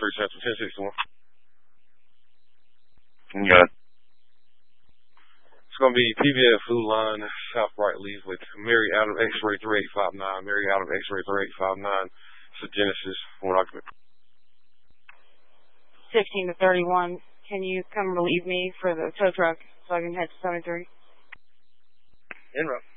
Central, 1061. Yeah. It's going to be PBF Food Line, South Bright Leaflet, Mary Adam X-Ray 3859, Mary Adam X-Ray 3859. It's a Genesis, one occupant. 16 to 31. Can you come relieve me for the tow truck so I can head to 73? En route.